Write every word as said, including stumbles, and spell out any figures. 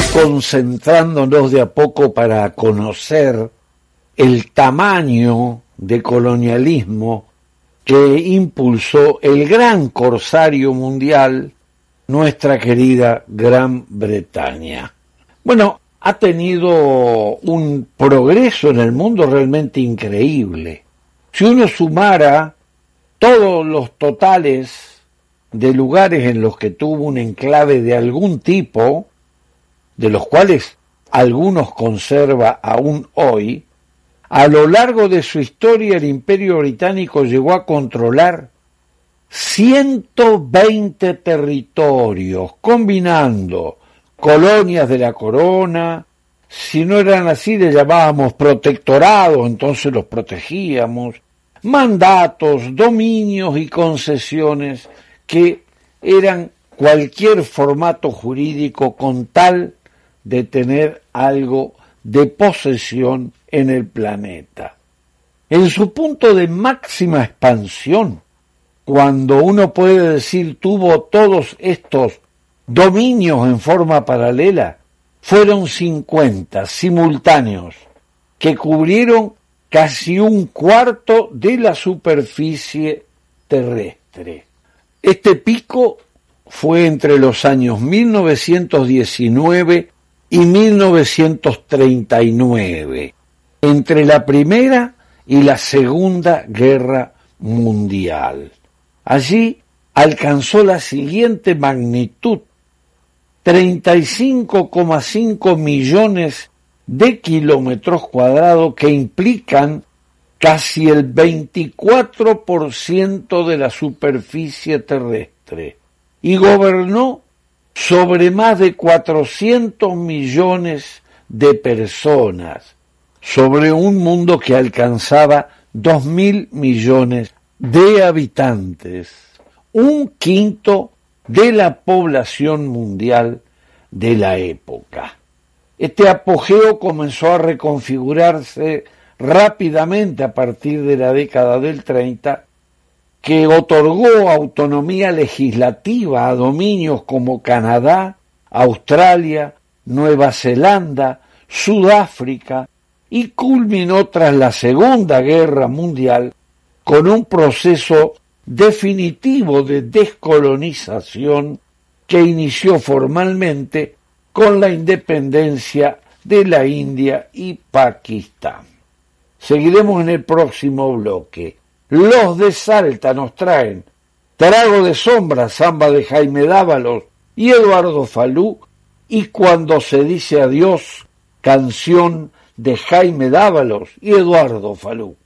concentrándonos de a poco para conocer el tamaño de colonialismo que impulsó el gran corsario mundial, nuestra querida Gran Bretaña. Bueno, ha tenido un progreso en el mundo realmente increíble. Si uno sumara todos los totales de lugares en los que tuvo un enclave de algún tipo, de los cuales algunos conserva aún hoy, a lo largo de su historia el Imperio Británico llegó a controlar ciento veinte territorios, combinando colonias de la corona, si no eran así le llamábamos protectorados, entonces los protegíamos, mandatos, dominios y concesiones que eran cualquier formato jurídico con tal de tener algo de posesión en el planeta. En su punto de máxima expansión, cuando uno puede decir tuvo todos estos dominios en forma paralela, fueron cincuenta simultáneos que cubrieron casi un cuarto de la superficie terrestre. Este pico fue entre los años mil novecientos diecinueve y mil novecientos treinta y nueve, entre la Primera y la Segunda Guerra Mundial. Allí alcanzó la siguiente magnitud: treinta y cinco coma cinco millones de kilómetros cuadrados, que implican casi el veinticuatro por ciento de la superficie terrestre, y gobernó sobre más de cuatrocientos millones de personas, sobre un mundo que alcanzaba dos mil millones de habitantes, un quinto de la población mundial de la época. Este apogeo comenzó a reconfigurarse rápidamente a partir de la década del treinta, que otorgó autonomía legislativa a dominios como Canadá, Australia, Nueva Zelanda, Sudáfrica, y culminó tras la Segunda Guerra Mundial con un proceso definitivo de descolonización que inició formalmente con la independencia de la India y Pakistán. Seguiremos en el próximo bloque. Los de Salta nos traen Trago de Sombra, samba de Jaime Dávalos y Eduardo Falú, y Cuando se dice adiós, canción de Jaime Dávalos y Eduardo Falú.